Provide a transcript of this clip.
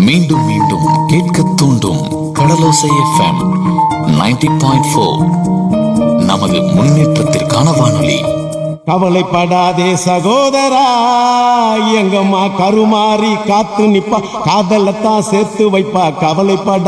மீண்டும் மீண்டும் கேட்க தூண்டும் கடலோசை எஃப்எம் 90.4. நமது முன்னேற்றத்திற்கான வானொலி. கவலைப்படாதே சகோதரா, எங்கம்மா கருமாறி காத்து நிப்பா, காதலத்தான் சேர்த்து வைப்பா. கவலைப்பட